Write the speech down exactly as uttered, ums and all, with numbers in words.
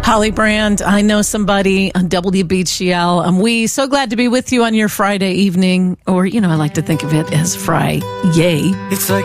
Holly Brand, I Know Somebody on W B G L. And we so glad to be with you on your Friday evening, or, you know, I like to think of it as Fry. Yay. It's like